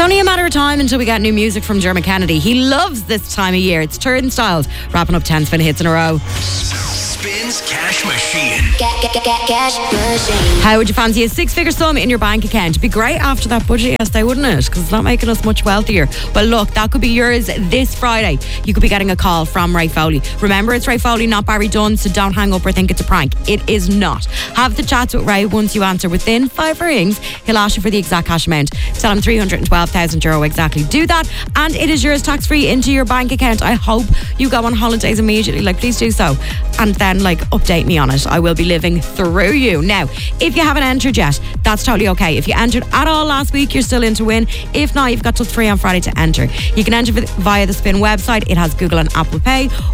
only a matter of time until we get new music from Dermot Kennedy. He loves this time of year. It's Turnstiles, wrapping up 10 spin hits in a row. Spins Cash Machine. Cash machine. How would you fancy a six-figure sum in your bank account? It'd be great after that budget yesterday, wouldn't it? Because it's not making us much wealthier. Well, look, that could be yours this Friday. You could be getting a call from Ray Foley. Remember, it's Ray Foley, not Barry Dunn, so don't hang up or think it's a prank. It is not. Have the chats with Ray. Once you answer within 5 rings, he'll ask you for the exact cash amount. Tell him €312,000 exactly. Do that, and it is yours tax-free into your bank account. I hope you go on holidays immediately. Please do so. And then, update me on it. I will be living through you. Now, if you haven't entered yet, that's totally okay. If you entered at all last week, you're still in to win. If not, you've got till 3 on Friday to enter. You can enter via the Spin website. It has Google and Apple Pay.